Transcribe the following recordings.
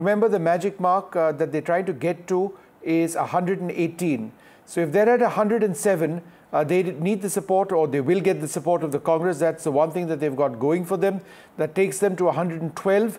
Remember, the magic mark that they're trying to get to is 118. So if they're at 107, they need the support, or they will get the support of the Congress. That's the one thing that they've got going for them. That takes them to 112,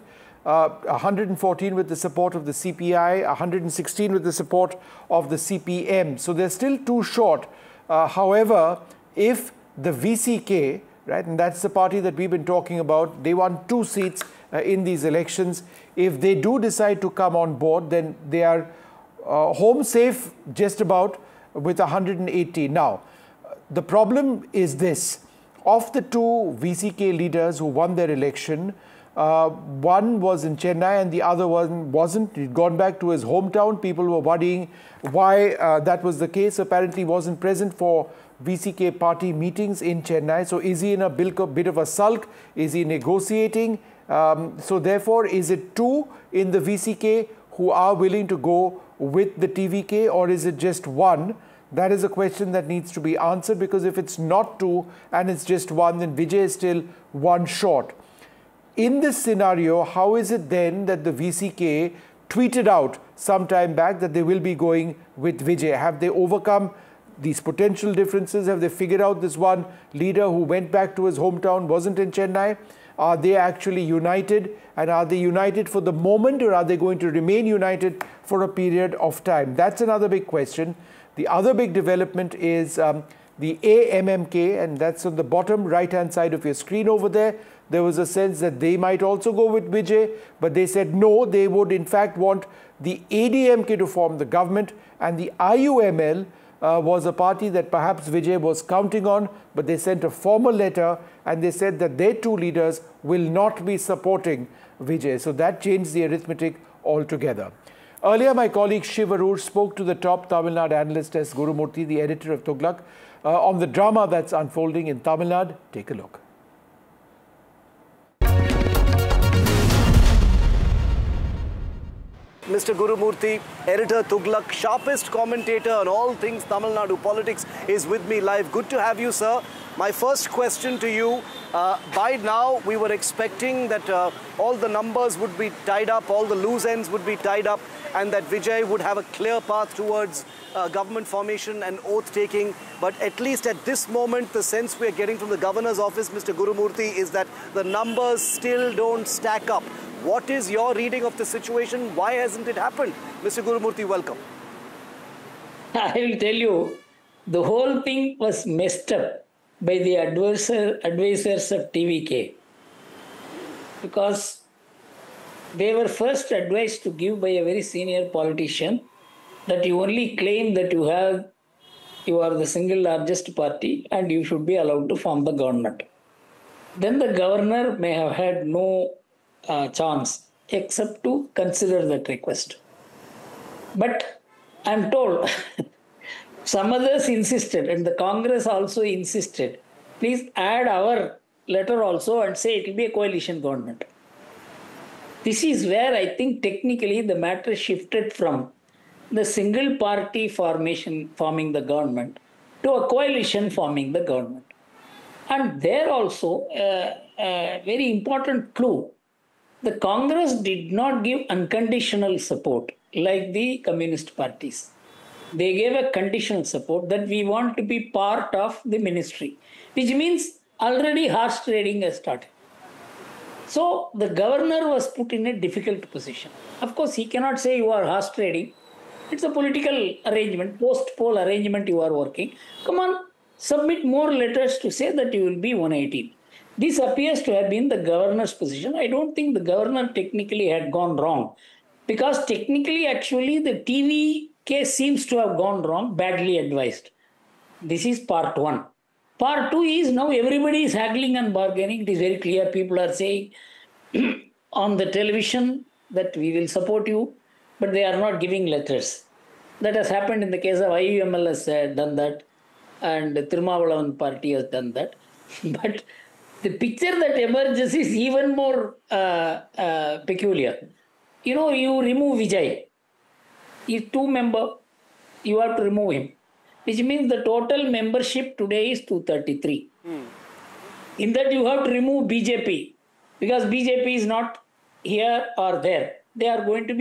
114 with the support of the CPI, 116 with the support of the CPM. So they're still too short. However, if the VCK, right, and that's the party that we've been talking about, they won 2 seats in these elections. If they do decide to come on board, then they are home safe just about with 180. Now, the problem is this. Of the 2 VCK leaders who won their election, one was in Chennai and the other one wasn't. He'd gone back to his hometown. People were worrying why that was the case. Apparently, he wasn't present for VCK party meetings in Chennai. So is he in a bit of a sulk? Is he negotiating? So therefore, is it 2 in the VCK who are willing to go with the TVK, or is it just 1? That is a question that needs to be answered, because if it's not 2 and it's just 1, then Vijay is still 1 short. In this scenario, how is it then that the VCK tweeted out some time back that they will be going with Vijay? Have they overcome these potential differences? Have they figured out this one leader who went back to his hometown, wasn't in Chennai? Are they actually united? And are they united for the moment, or are they going to remain united for a period of time? That's another big question. The other big development is the AMMK, and that's on the bottom right-hand side of your screen over there. There was a sense that they might also go with Vijay, but they said no, they would in fact want the ADMK to form the government, and the IUML was a party that perhaps Vijay was counting on, but they sent a formal letter and they said that their 2 leaders will not be supporting Vijay. So that changed the arithmetic altogether. Earlier, my colleague Shiv Aroor spoke to the top Tamil Nadu analyst S. Gurumurthy, the editor of Tughlaq, on the drama that's unfolding in Tamil Nadu. Take a look. Mr. Gurumurthy, editor Tughlaq, sharpest commentator on all things Tamil Nadu politics, is with me live. Good to have you, sir. My first question to you, by now we were expecting that all the numbers would be tied up, all the loose ends would be tied up, and that Vijay would have a clear path towards government formation and oath-taking. But at least at this moment, the sense we are getting from the governor's office, Mr. Gurumurthy, is that the numbers still don't stack up. What is your reading of the situation? Why hasn't it happened? Mr. Gurumurthy, welcome. I will tell you, the whole thing was messed up by the advisors of TVK, because they were first advised to give by a very senior politician that you only claim that you are the single largest party and you should be allowed to form the government. Then the governor may have had no chance except to consider that request. But I'm told some others insisted, and the Congress also insisted, please add our letter also and say it will be a coalition government. This is where I think technically the matter shifted from the single party formation forming the government to a coalition forming the government. And there also a very important clue. The Congress did not give unconditional support like the communist parties. They gave a conditional support that we want to be part of the ministry, which means already horse trading has started. So the governor was put in a difficult position. Of course, he cannot say you are horse trading. It's a political arrangement, post-poll arrangement you are working. Come on, submit more letters to say that you will be 118. This appears to have been the governor's position. I don't think the governor technically had gone wrong, because technically, actually, the TV case seems to have gone wrong, badly advised. This is part 1. Part 2 is now everybody is haggling and bargaining. It is very clear. People are saying on the television that we will support you, but they are not giving letters. That has happened in the case of IUML has done that, and Tirumavalavan party has done that. But the picture that emerges is even more peculiar. You know, you remove Vijay. He's 2-member, you have to remove him, which means the total membership today is 233. In that you have to remove BJP, because BJP is not here or there. they are going to be